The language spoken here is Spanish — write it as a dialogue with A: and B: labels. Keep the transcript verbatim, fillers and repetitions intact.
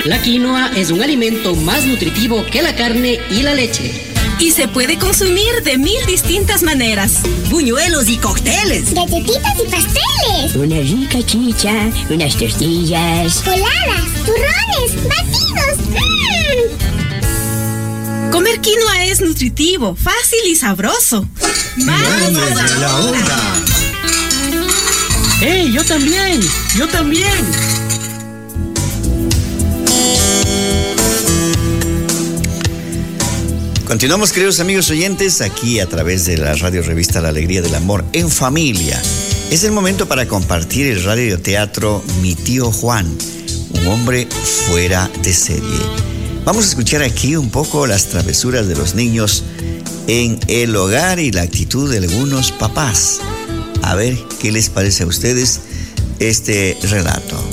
A: La quinoa es un alimento más nutritivo que la carne y la leche.
B: Y se puede consumir de mil distintas maneras.
C: Buñuelos y cócteles.
D: Galletitas y pasteles.
E: Una rica chicha, unas tortillas.
D: Coladas, turrones, batidos. ¡Mmm!
B: Comer quinoa es nutritivo, fácil y sabroso.
F: ¡Vamos a la hora!
A: ¡Hey, yo también! ¡Yo también!
F: Continuamos, queridos amigos oyentes, aquí a través de la radio revista La Alegría del Amor en Familia. Es el momento para compartir el radioteatro Mi Tío Juan, un hombre fuera de serie. Vamos a escuchar aquí un poco las travesuras de los niños en el hogar y la actitud de algunos papás. A ver qué les parece a ustedes este relato.